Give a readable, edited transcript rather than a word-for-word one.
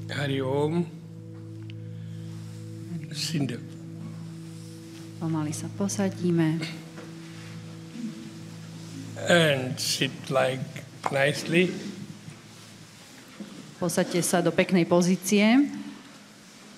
Hari Om. Sit. Pomaly sa posadíme. And sit like nicely. Posaďte sa do peknej pozície.